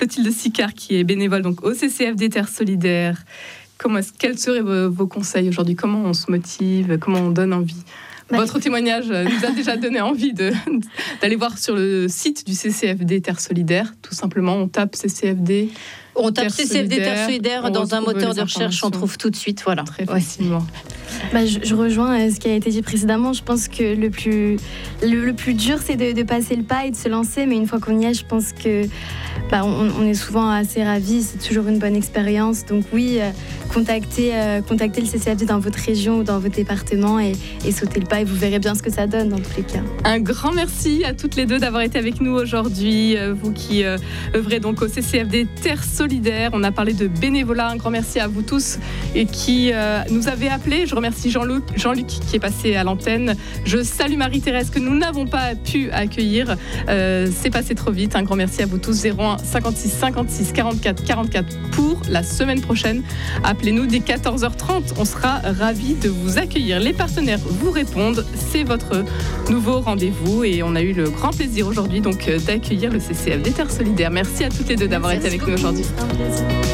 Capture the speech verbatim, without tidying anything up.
Clotilde Sicard, qui est bénévole donc, au C C F D Terre Solidaire. Comment est-ce, quels seraient vos, vos conseils aujourd'hui ? Comment on se motive ? Comment on donne envie ? Votre témoignage nous a déjà donné envie de, d'aller voir sur le site du C C F D Terre Solidaire. Tout simplement, on tape C C F D. On tape C C F D Terre Solidaire dans un moteur de recherche, on trouve tout de suite, voilà. Très facilement. Ouais. Bah, je, je rejoins ce qui a été dit précédemment. Je pense que le plus, le, le plus dur, c'est de, de passer le pas et de se lancer. Mais une fois qu'on y est, je pense que bah, on, on est souvent assez ravis. C'est toujours une bonne expérience. Donc oui, euh, contactez, euh, contactez le C C F D dans votre région ou dans votre département et, et sautez le pas et vous verrez bien ce que ça donne dans tous les cas. Un grand merci à toutes les deux d'avoir été avec nous aujourd'hui. Vous qui euh, œuvrez donc au C C F D Terre Solidaire. On a parlé de bénévolat. Un grand merci à vous tous et qui euh, nous avez appelés. Je remercie Jean-Luc, Jean-Luc qui est passé à l'antenne. Je salue Marie-Thérèse que nous n'avons pas pu accueillir. Euh, c'est passé trop vite. Un grand merci à vous tous. zéro un cinquante-six cinquante-six quarante-quatre quarante-quatre pour la semaine prochaine. Appelez-nous dès quatorze heures trente. On sera ravis de vous accueillir. Les partenaires vous répondent. C'est votre nouveau rendez-vous et on a eu le grand plaisir aujourd'hui donc d'accueillir le C C F D Terre Solidaire. Merci à toutes les deux d'avoir merci été avec beaucoup. nous aujourd'hui.